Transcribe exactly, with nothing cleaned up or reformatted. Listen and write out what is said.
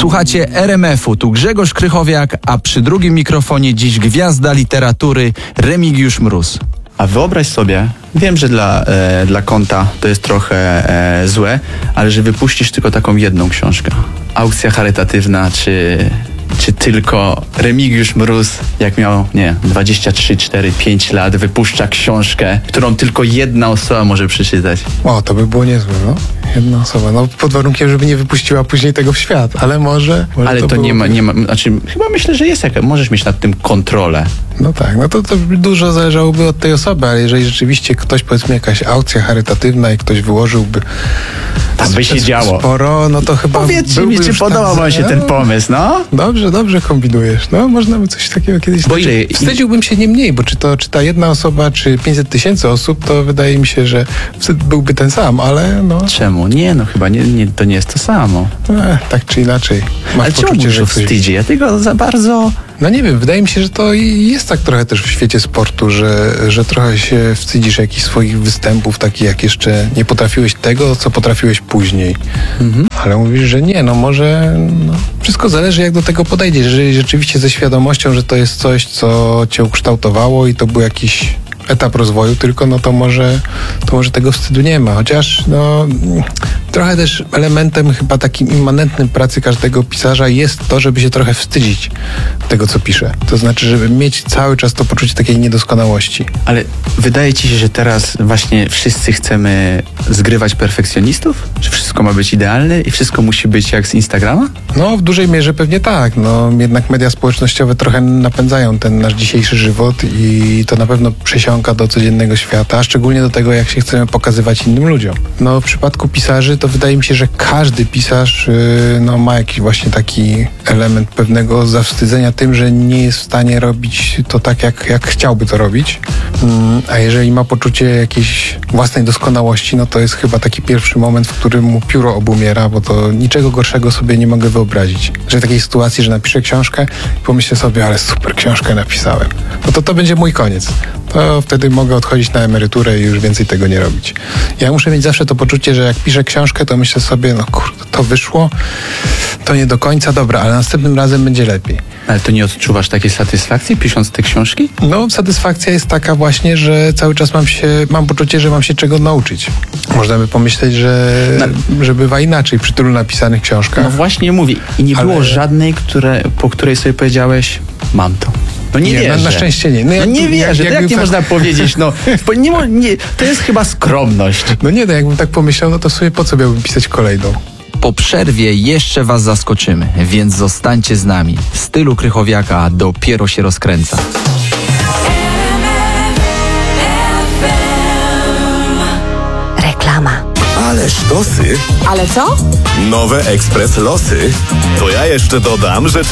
Słuchacie R M F-u, tu Grzegorz Krychowiak, a przy drugim mikrofonie dziś gwiazda literatury Remigiusz Mróz. A wyobraź sobie, wiem, że dla, e, dla konta to jest trochę e, złe, ale że wypuścisz tylko taką jedną książkę. Aukcja charytatywna, czy, czy tylko Remigiusz Mróz, jak miał, nie, dwadzieścia trzy, cztery, pięć lat, wypuszcza książkę, którą tylko jedna osoba może przeczytać. O, to by było niezłe, no. Jedna osoba, no pod warunkiem, żeby nie wypuściła później tego w świat, ale może... może ale to, to nie ma, nie ma, znaczy chyba myślę, że jest jakaś, możesz mieć nad tym kontrolę. No tak, no to, to dużo zależałoby od tej osoby, ale jeżeli rzeczywiście ktoś, powiedzmy, jakaś aukcja charytatywna i ktoś wyłożyłby tam by się działo sporo, no to chyba... Powiedzcie mi, czy podoba wam się ten pomysł, no? Dobrze, dobrze kombinujesz, no można by coś takiego kiedyś... Bo ile... Wstydziłbym się nie mniej, bo czy to czy ta jedna osoba, czy pięćset tysięcy osób, to wydaje mi się, że wstyd byłby ten sam, ale no... Czemu? Nie, no chyba nie, nie, to nie jest to samo. Ech, tak czy inaczej. Masz ale poczucie, czemu że ktoś... wstydzi? Ja tego za bardzo... No nie wiem, wydaje mi się, że to jest tak trochę też w świecie sportu, że, że trochę się wstydzisz jakichś swoich występów, takich jak jeszcze nie potrafiłeś tego, co potrafiłeś później. Mhm. Ale mówisz, że nie, no może no, wszystko zależy, jak do tego podejdziesz. Jeżeli rzeczywiście ze świadomością, że to jest coś, co cię ukształtowało i to był jakiś etap rozwoju, tylko no to może, to może tego wstydu nie ma. Chociaż no trochę też elementem chyba takim immanentnym pracy każdego pisarza jest to, żeby się trochę wstydzić tego, co pisze. To znaczy, żeby mieć cały czas to poczucie takiej niedoskonałości. Ale wydaje ci się, że teraz właśnie wszyscy chcemy zgrywać perfekcjonistów? Że wszystko ma być idealne i wszystko musi być jak z Instagrama? No, w dużej mierze pewnie tak. No, jednak media społecznościowe trochę napędzają ten nasz dzisiejszy żywot i to na pewno przesiąka do codziennego świata, a szczególnie do tego, jak się chcemy pokazywać innym ludziom. No, w przypadku pisarzy to wydaje mi się, że każdy pisarz yy, no, ma jakiś właśnie taki element pewnego zawstydzenia tym, że nie jest w stanie robić to tak, jak, jak chciałby to robić. Yy, a jeżeli ma poczucie jakiejś własnej doskonałości, no to jest chyba taki pierwszy moment, w którym mu pióro obumiera, bo to niczego gorszego sobie nie mogę wyobrazić. Że w takiej sytuacji, że napiszę książkę i pomyślę sobie, ale super książkę napisałem. No to to będzie mój koniec. To wtedy mogę odchodzić na emeryturę i już więcej tego nie robić. Ja muszę mieć zawsze to poczucie, że jak piszę książkę, to myślę sobie, no kurde, to wyszło, to nie do końca, dobra, ale następnym razem będzie lepiej. Ale to nie odczuwasz takiej satysfakcji pisząc te książki? No, satysfakcja jest taka właśnie, że cały czas mam się, mam poczucie, że mam się czego nauczyć. Można by pomyśleć, że, no, że bywa inaczej przy tylu napisanych książkach. No właśnie mówię. I nie ale... było żadnej, które, po której sobie powiedziałeś, mam to. No nie, nie wierzę. Na, na szczęście nie. No, jak, no nie wierzę. Jak, jak nie tak... można powiedzieć? No, nie, nie, to jest chyba skromność. No nie, no jakbym tak pomyślał, no to sobie po co miałbym pisać kolejną? Po przerwie jeszcze was zaskoczymy, więc zostańcie z nami. W stylu Krychowiaka dopiero się rozkręca. Reklama. Ale sztosy. Ale co? Nowe Ekspres Losy. To ja jeszcze dodam, że